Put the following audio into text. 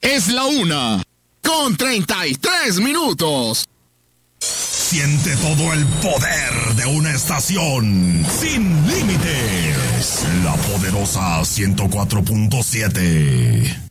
Es la 1:33. Siente todo el poder de una estación sin límites. La poderosa 104.7.